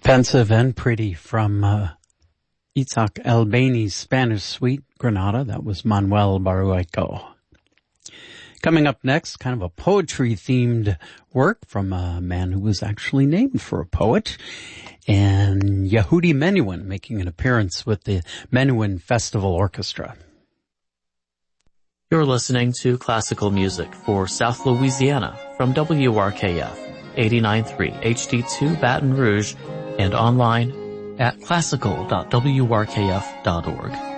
Pensive and Pretty from Itzhak Albani's Spanish suite, Granada. That was Manuel Barueco. Coming up next, kind of a poetry-themed work from a man who was actually named for a poet, and Yehudi Menuhin making an appearance with the Menuhin Festival Orchestra. You're listening to classical music for South Louisiana from WRKF 89.3 HD2 Baton Rouge and online at classical.wrkf.org.